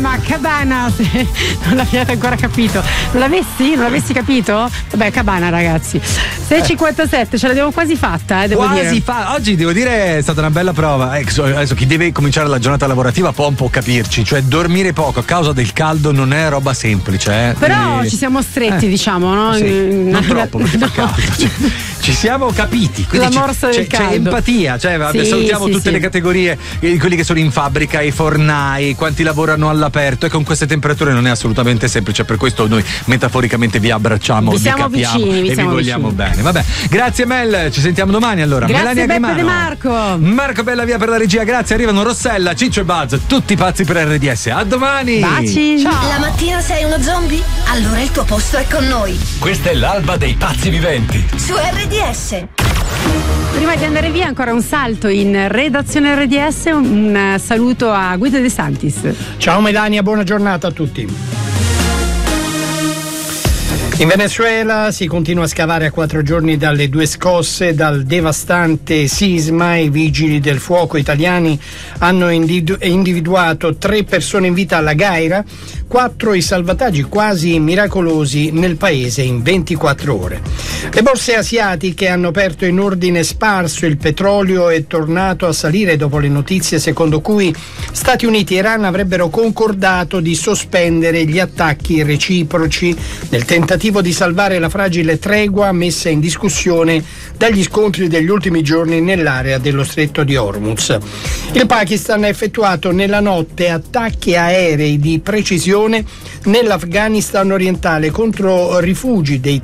chiama Cabana, se non l'abbiate ancora capito. Non l'avessi capito? Vabbè, Cabana, ragazzi. 6:57, ce l'abbiamo quasi fatta, devo dire. Oggi devo dire è stata una bella prova. Adesso chi deve cominciare la giornata lavorativa può un po' capirci, cioè dormire poco a causa del caldo non è roba semplice. Però quindi... ci siamo stretti, diciamo, no? Sì, non troppo perché fa caldo. Cioè, ci siamo capiti, quindi la morsa del caldo. C'è empatia, cioè salutiamo tutte le categorie, quelli che sono in fabbrica, i fornai, quanti lavorano all'aperto, e con queste temperature non è assolutamente semplice, per questo noi metaforicamente vi abbracciamo, vi capiamo vicini, e vi vogliamo bene. Vabbè, grazie Mel, ci sentiamo domani allora. Grazie Melania Beppe De Marco Bella via per la regia, grazie, arrivano Rossella, Ciccio e Buzz, tutti pazzi per RDS. A domani. Baci. Ciao. La mattina sei uno zombie? Allora il tuo posto è con noi. Questa è l'alba dei pazzi viventi su RDS. Prima di andare via ancora un salto in redazione RDS, un saluto a Guido De Santis. Ciao Melania, buona giornata a tutti. In Venezuela si continua a scavare a 4 giorni dalle 2 scosse, dal devastante sisma. I vigili del fuoco italiani hanno individuato 3 persone in vita alla Gaira, 4 i salvataggi quasi miracolosi nel paese in 24 ore. Le borse asiatiche hanno aperto in ordine sparso, il petrolio è tornato a salire dopo le notizie secondo cui Stati Uniti e Iran avrebbero concordato di sospendere gli attacchi reciproci nel tentativo di salvare la fragile tregua messa in discussione dagli scontri degli ultimi giorni nell'area dello stretto di Hormuz. Il Pakistan ha effettuato nella notte attacchi aerei di precisione nell'Afghanistan orientale contro rifugi dei